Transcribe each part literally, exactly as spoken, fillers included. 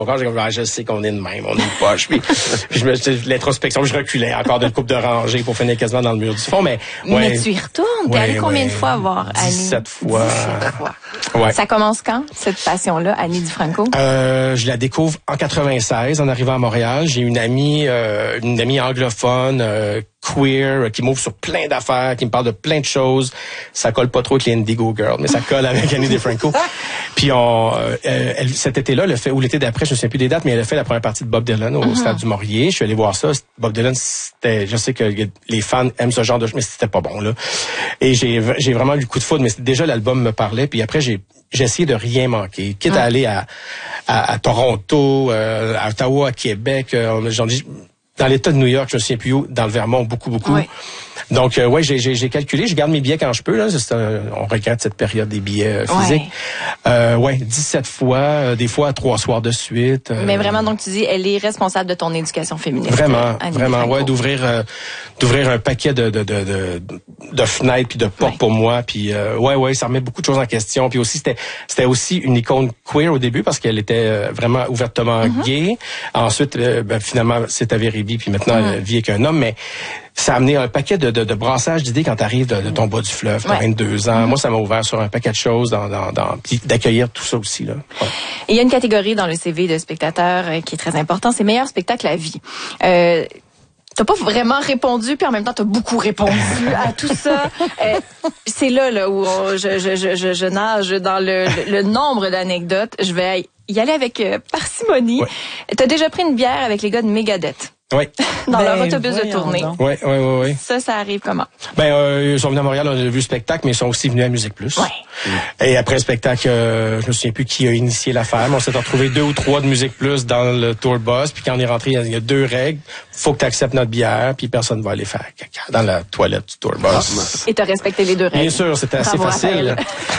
Quand j'ai comme, ah, je sais qu'on est de même, on est une poche. Puis, puis je me, l'introspection, je reculais encore d'une coupe de rangée pour finir quasiment dans le mur du fond. Mais, ouais, mais tu y retournes. T'es ouais, allé combien ouais, de fois voir Annie? dix-sept fois. dix-sept fois. Ouais. Ça commence quand, cette passion-là, Annie DiFranco? Euh, je la découvre en quatre-vingt-seize, en arrivant à Montréal. J'ai une amie, euh, une amie anglophone, euh, queer, euh, qui m'ouvre sur plein d'affaires, qui me parle de plein de choses. Ça colle pas trop avec les Indigo Girls, mais ça colle avec Annie DiFranco. Puis on, euh, elle, cet été-là, le fait, ou l'été d'après, je ne sais plus des dates, mais elle a fait la première partie de Bob Dylan au mm-hmm. Stade du Maurier. Je suis allé voir ça. Bob Dylan, c'était, je sais que les fans aiment ce genre de, mais c'était pas bon, là. Et j'ai, j'ai vraiment eu le coup de foudre, mais déjà l'album me parlait. Puis après, j'ai, j'ai essayé de rien manquer. Quitte mm. à aller à, à, à Toronto, euh, à Ottawa, à Québec, euh, j'en dis, dans l'État de New York, je me souviens plus où, dans le Vermont, beaucoup, beaucoup. Oui. Donc, euh, ouais, j'ai, j'ai, j'ai calculé, je garde mes billets quand je peux, là. C'est un, on regrette cette période des billets euh, physiques. Ouais, euh, ouais dix-sept fois, euh, des fois trois soirs de suite. Euh, Mais vraiment, donc tu dis, elle est responsable de ton éducation féministe. Vraiment, Annie vraiment, DiFranco. Ouais, d'ouvrir, euh, d'ouvrir un paquet de, de, de, de, de fenêtres puis de portes ouais. pour moi. Puis, euh, ouais, ouais, ça remet beaucoup de choses en question. Puis aussi, c'était, c'était aussi une icône queer au début parce qu'elle était vraiment ouvertement mm-hmm. gay. Ensuite, euh, ben, finalement, c'est avéré bi, puis maintenant, mm-hmm. elle vit avec un homme, mais ça a amené un paquet de, de, de brassage d'idées quand tu arrives de, de ton bas du fleuve, t'as ouais. vingt-deux ans. Mm-hmm. Moi, ça m'a ouvert sur un paquet de choses, dans, dans, dans, puis d'accueillir tout ça aussi, là. Ouais. Il y a une catégorie dans le C V de spectateur euh, qui est très important, c'est meilleur spectacle à vie. Euh, T'as pas vraiment répondu, puis en même temps, t'as beaucoup répondu à tout ça. Euh, c'est là, là où on, je, je, je, je nage dans le, le, le nombre d'anecdotes. Je vais y aller avec euh, parcimonie. Ouais. T'as déjà pris une bière avec les gars de Megadeth. Oui. Dans ben, leur autobus de tournée. Oui, oui, oui, oui. Ça, ça arrive comment? Ben, euh, ils sont venus à Montréal, on a vu le spectacle, mais ils sont aussi venus à Musique Plus. Ouais. Et après le spectacle, euh, je me souviens plus qui a initié l'affaire, mais on s'est retrouvé deux ou trois de Musique Plus dans le tour bus, puis quand on est rentré, il y a deux règles. Faut que tu acceptes notre bière, puis personne va aller faire caca dans la toilette du tour bus. Et t'as respecté les deux règles. Bien sûr, c'était assez Bravo facile.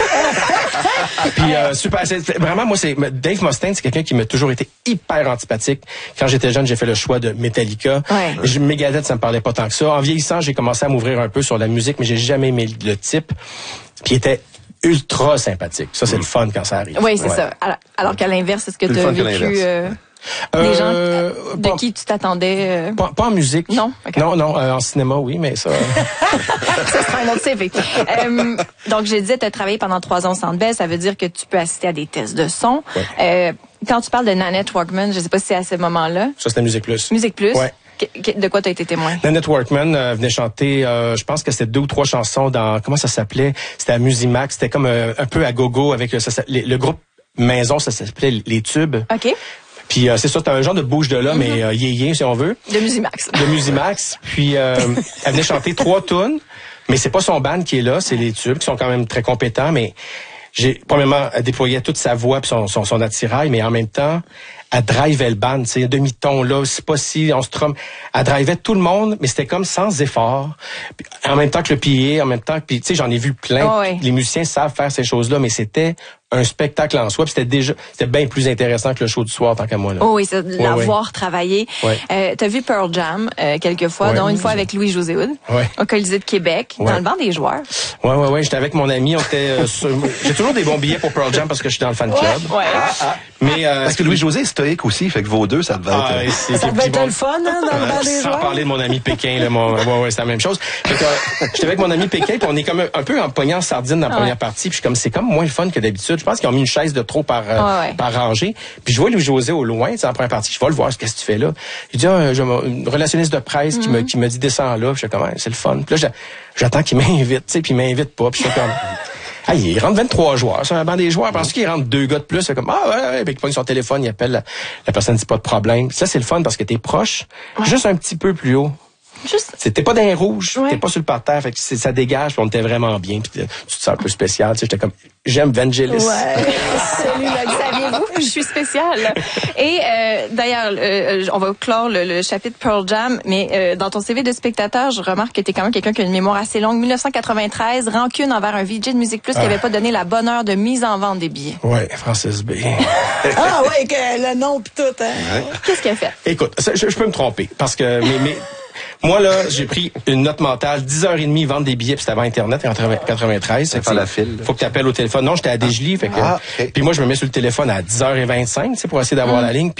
Puis euh, super, c'est, vraiment moi c'est Dave Mustaine, c'est quelqu'un qui m'a toujours été hyper antipathique. Quand j'étais jeune, j'ai fait le choix de Metallica. Ouais. Je, Megadeth, ça me parlait pas tant que ça. En vieillissant, j'ai commencé à m'ouvrir un peu sur la musique, mais j'ai jamais aimé le type. Puis il était ultra sympathique. Ça c'est mmh. le fun quand ça arrive. Oui, c'est ouais. ça. Alors, alors qu'à l'inverse, est-ce que tu as vécu euh, euh, des gens de pas, qui tu t'attendais euh... pas, pas en musique. Non. Okay. Non, non, euh, en cinéma oui, mais ça. Ça sera un autre C V. euh, donc j'ai dit, tu as travaillé pendant trois ans au Centre Bell, ça veut dire que tu peux assister à des tests de son. Ouais. Euh, quand tu parles de Nanette Workman, je sais pas si c'est à ce moment-là. Ça c'était Musique Plus. Musique Plus. Ouais. De quoi tu as été témoin? Nanette Workman euh, venait chanter, euh, je pense que c'était deux ou trois chansons dans, comment ça s'appelait? C'était à Musimax, c'était comme euh, un peu à gogo avec ça, le, le groupe Maison, ça s'appelait Les Tubes. OK. Puis euh, c'est ça, t'as un genre de bouge de là, mm-hmm. mais euh, yéyé si on veut. De Musimax. De Musimax. Puis euh, elle venait chanter trois tunes, mais c'est pas son band qui est là, c'est Les Tubes qui sont quand même très compétents, mais j'ai premièrement elle déployait toute sa voix puis son, son, son attirail, mais en même temps elle drivait le band, tu sais, demi-ton là, c'est pas si on se trompe. Elle drivait tout le monde, mais c'était comme sans effort. Puis, en même temps que le pied, en même temps que, puis tu sais, j'en ai vu plein. Oh oui. Les musiciens savent faire ces choses-là, mais c'était un spectacle en soi, puis c'était déjà, c'était bien plus intéressant que le show du soir, tant qu'à moi là. Oh oui, c'est de ouais, la ouais. voir travailler. Ouais. Euh, t'as vu Pearl Jam euh, quelques fois, ouais, dont une fois avec Louis-José Hood, ouais. au Colisée de Québec, ouais. dans le banc des joueurs. Ouais, ouais, ouais. J'étais avec mon ami, on était. Euh, sur... J'ai toujours des bons billets pour Pearl Jam parce que je suis dans le fan club. Ouais. ouais. Ah, ah. Mais euh, parce que Louis-José est stoïque aussi, fait que vos deux, ça devait être. Ah, c'est, ça devait être bon, le fun, hein, dans le banc des sans joueurs. Sans parler de mon ami Pékin, là, mon, ouais, ouais, c'est la même chose. Fait que, euh, j'étais avec mon ami Pékin, puis on est comme un, un peu en pognant en sardine dans la ouais. première partie, puis je suis comme c'est comme moins le fun que d'habitude. Je pense qu'ils ont mis une chaise de trop par, euh, ouais, ouais. par rangée. Puis je vois Louis-José au loin, tu sais, en première partie, je vais le voir, qu'est-ce que tu fais là. Il dit ah, j'ai une relationniste de presse mm-hmm. qui me qui me dit descends là, puis je suis comme c'est le fun. Puis là j'attends qu'il m'invite, tu sais, puis il m'invite pas, puis je suis comme ah, il rentre vingt-trois joueurs sur un banc des joueurs. Parce qu'il rentre deux gars de plus, c'est comme, ah, ouais, ouais, puis il pogne son téléphone, il appelle, la, la personne dit pas de problème. Puis ça, c'est le fun parce que t'es proche, ouais. juste un petit peu plus haut. Juste. T'es pas dans les rouges, ouais. t'es pas sur le parterre, fait que ça dégage, puis on était vraiment bien, puis tu te sens un peu spécial, tu sais, j'étais comme, j'aime Vangelis. Ouais. Salut, là, saviez-vous que je suis spéciale? Et euh, d'ailleurs, euh, on va clore le, le chapitre Pearl Jam, mais euh, dans ton C V de spectateur, je remarque que t'es quand même quelqu'un qui a une mémoire assez longue. dix-neuf cent quatre-vingt-treize, rancune envers un V J de Musique Plus ah. qui avait pas donné la bonne heure de mise en vente des billets. Ouais, Francis B. Ah ouais, que le nom pis tout, hein. Ouais. Qu'est-ce qu'il a fait? Écoute, ça, je, je peux me tromper, parce que mais, mais moi, là, j'ai pris une note mentale, dix heures trente, vendre des billets, puis c'était avant Internet, en quatre-vingt-treize. Faire la file. Faut que tu appelles au téléphone. Non, j'étais à Desjolies, fait que, ah, okay. puis moi, je me mets sur le téléphone à dix heures vingt-cinq, tu sais, pour essayer d'avoir mmh. la ligne.